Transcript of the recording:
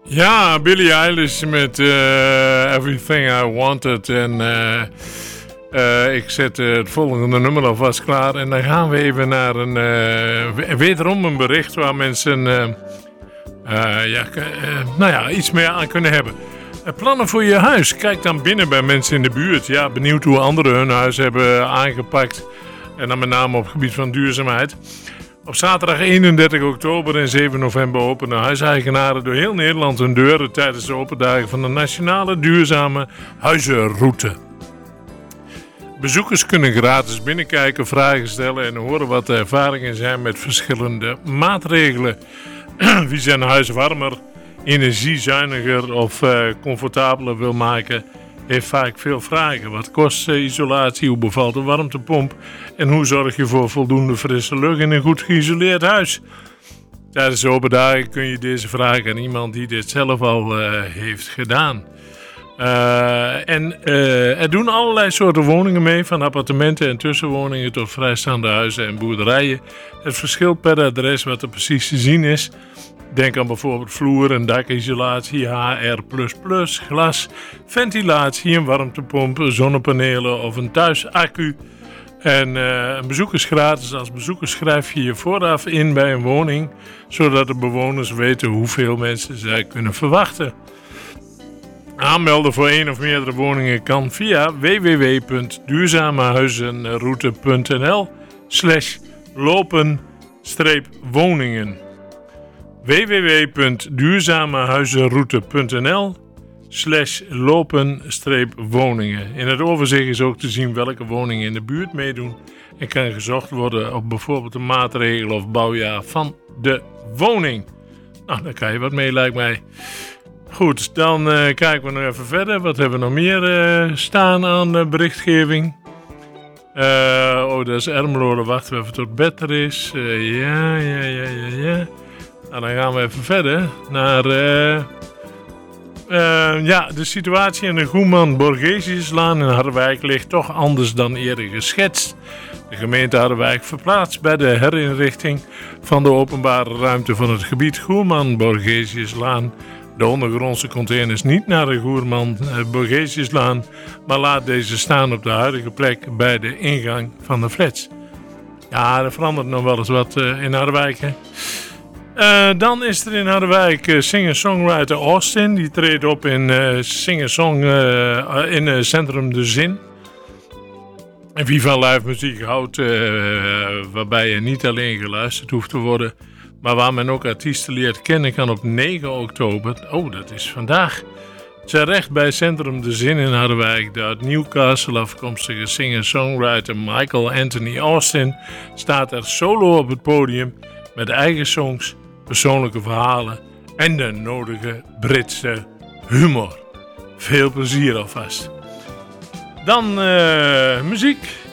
Ja, Billie Eilish met Everything I Wanted. En ik zet het volgende nummer alvast klaar. En dan gaan we even naar wederom een bericht waar mensen iets meer aan kunnen hebben. Plannen voor je huis. Kijk dan binnen bij mensen in de buurt. Ja, benieuwd hoe anderen hun huis hebben aangepakt. En dan met name op het gebied van duurzaamheid. Op zaterdag 31 oktober en 7 november openen huiseigenaren door heel Nederland hun deuren tijdens de open dagen van de Nationale Duurzame Huizenroute. Bezoekers kunnen gratis binnenkijken, vragen stellen en horen wat de ervaringen zijn met verschillende maatregelen. Wie zijn huis warmer, energiezuiniger of comfortabeler wil maken, heeft vaak veel vragen. Wat kost isolatie? Hoe bevalt de warmtepomp? En hoe zorg je voor voldoende frisse lucht in een goed geïsoleerd huis? Tijdens de open dagen kun je deze vragen aan iemand die dit zelf al heeft gedaan. Er doen allerlei soorten woningen mee, van appartementen en tussenwoningen tot vrijstaande huizen en boerderijen. Het verschilt per adres wat er precies te zien is. Denk aan bijvoorbeeld vloer- en dakisolatie, HR++, glas, ventilatie, een warmtepomp, zonnepanelen of een thuisaccu. En een bezoek is gratis. Als bezoeker schrijf je je vooraf in bij een woning, zodat de bewoners weten hoeveel mensen zij kunnen verwachten. Aanmelden voor één of meerdere woningen kan via www.duurzamehuizenroute.nl/lopen-woningen www.duurzamehuizenroute.nl/lopen-woningen. In het overzicht is ook te zien welke woningen in de buurt meedoen en kan gezocht worden op bijvoorbeeld de maatregel of bouwjaar van de woning. Nou, daar kan je wat mee, lijkt mij. Goed, dan kijken we nog even verder. Wat hebben we nog meer staan aan berichtgeving? Dat is Ermelo. Dan wachten we even tot bed er is. Ja. Nou, dan gaan we even verder naar de situatie in de Goeman-Borgesiuslaan in Harderwijk ligt toch anders dan eerder geschetst. De gemeente Harderwijk verplaatst bij de herinrichting van de openbare ruimte van het gebied Goeman-Borgesiuslaan de ondergrondse containers niet naar de Goeman-Borgesiuslaan, maar laat deze staan op de huidige plek bij de ingang van de flats. Ja, er verandert nog wel eens wat in Harderwijk, hè? Dan is er in Harderwijk singer-songwriter Austin. Die treedt op in singer-song in Centrum de Zin. En wie van live muziek houdt, waarbij je niet alleen geluisterd hoeft te worden, maar waar men ook artiesten leert kennen, kan op 9 oktober, dat is vandaag, terecht bij Centrum de Zin in Harderwijk. De uit Newcastle afkomstige singer-songwriter Michael Anthony Austin staat er solo op het podium met eigen songs, persoonlijke verhalen en de nodige Britse humor. Veel plezier alvast. Dan muziek.